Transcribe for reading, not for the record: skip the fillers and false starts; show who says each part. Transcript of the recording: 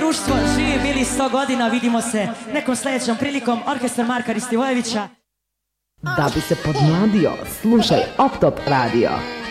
Speaker 1: društvo, živi bili 100 godina, vidimo se nekom sljedećom prilikom. Orkestar Marka Ristivojevića.
Speaker 2: Da bi se podmladio, slušaj Optop radio.